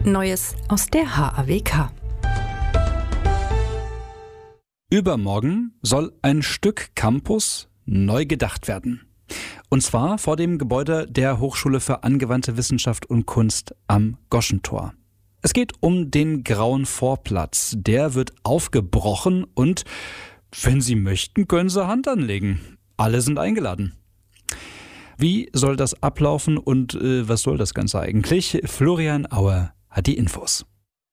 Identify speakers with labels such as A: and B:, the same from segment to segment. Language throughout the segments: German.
A: Neues aus der HAWK.
B: Übermorgen soll ein Stück Campus neu gedacht werden. Und zwar vor dem Gebäude der Hochschule für angewandte Wissenschaft und Kunst am Goschentor. Es geht um den Grauen Vorplatz. Der wird aufgebrochen und, wenn Sie möchten, können Sie Hand anlegen. Alle sind eingeladen. Wie soll das ablaufen und was soll das Ganze eigentlich? Florian Auer hat die Infos.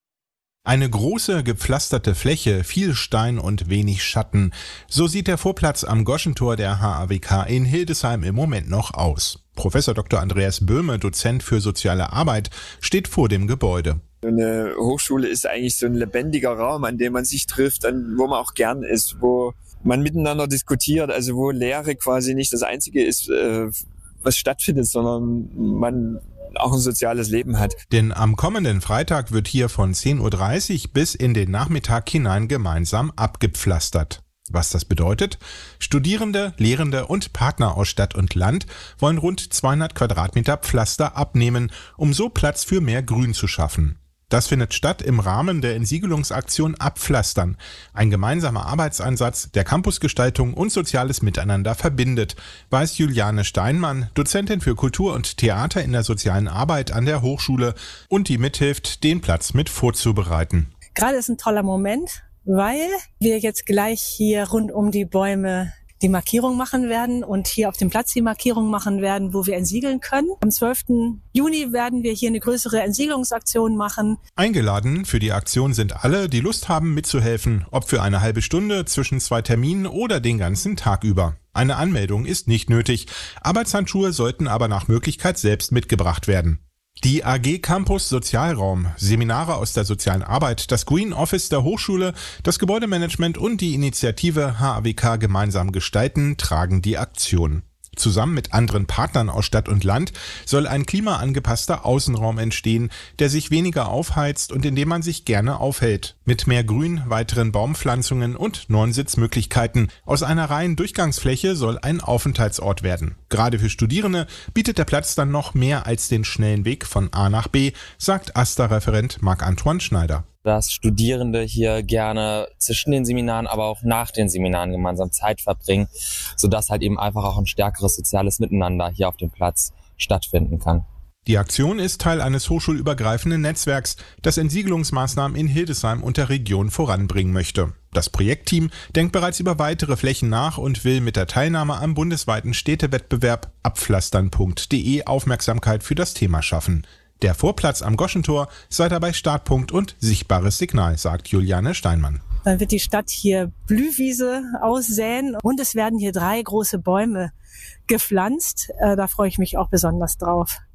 C: Eine große, gepflasterte Fläche, viel Stein und wenig Schatten. So sieht der Vorplatz am Goschentor der HAWK in Hildesheim im Moment noch aus. Professor Dr. Andreas Böhme, Dozent für soziale Arbeit, steht vor dem Gebäude.
D: Eine Hochschule ist eigentlich so ein lebendiger Raum, an dem man sich trifft, wo man auch gern ist, wo man miteinander diskutiert, also wo Lehre quasi nicht das Einzige ist, was stattfindet, sondern man auch ein soziales Leben hat.
C: Denn am kommenden Freitag wird hier von 10.30 Uhr bis in den Nachmittag hinein gemeinsam abgepflastert. Was das bedeutet? Studierende, Lehrende und Partner aus Stadt und Land wollen rund 200 Quadratmeter Pflaster abnehmen, um so Platz für mehr Grün zu schaffen. Das findet statt im Rahmen der Entsiegelungsaktion Abpflastern, ein gemeinsamer Arbeitsansatz, der Campusgestaltung und soziales Miteinander verbindet, weiß Juliane Steinmann, Dozentin für Kultur und Theater in der sozialen Arbeit an der Hochschule und die mithilft, den Platz mit vorzubereiten.
E: Gerade ist ein toller Moment, weil wir jetzt gleich hier rund um die Bäume die Markierung machen werden und hier auf dem Platz die Markierung machen werden, wo wir entsiegeln können. Am 12. Juni werden wir hier eine größere Entsiegelungsaktion machen.
C: Eingeladen für die Aktion sind alle, die Lust haben mitzuhelfen, ob für eine halbe Stunde zwischen 2 Terminen oder den ganzen Tag über. Eine Anmeldung ist nicht nötig. Arbeitshandschuhe sollten aber nach Möglichkeit selbst mitgebracht werden. Die AG Campus Sozialraum, Seminare aus der sozialen Arbeit, das Green Office der Hochschule, das Gebäudemanagement und die Initiative HAWK gemeinsam gestalten, tragen die Aktion. Zusammen mit anderen Partnern aus Stadt und Land soll ein klimaangepasster Außenraum entstehen, der sich weniger aufheizt und in dem man sich gerne aufhält. Mit mehr Grün, weiteren Baumpflanzungen und neuen Sitzmöglichkeiten. Aus einer reinen Durchgangsfläche soll ein Aufenthaltsort werden. Gerade für Studierende bietet der Platz dann noch mehr als den schnellen Weg von A nach B, sagt AStA-Referent Marc-Antoine Schneider.
F: Dass Studierende hier gerne zwischen den Seminaren, aber auch nach den Seminaren gemeinsam Zeit verbringen, sodass halt eben einfach auch ein stärkeres soziales Miteinander hier auf dem Platz stattfinden kann.
C: Die Aktion ist Teil eines hochschulübergreifenden Netzwerks, das Entsiegelungsmaßnahmen in Hildesheim und der Region voranbringen möchte. Das Projektteam denkt bereits über weitere Flächen nach und will mit der Teilnahme am bundesweiten Städtewettbewerb abpflastern.de Aufmerksamkeit für das Thema schaffen. Der Vorplatz am Goschentor sei dabei Startpunkt und sichtbares Signal, sagt Juliane Steinmann.
E: Dann wird die Stadt hier Blühwiese aussäen und es werden hier 3 große Bäume gepflanzt. Da freue ich mich auch besonders drauf.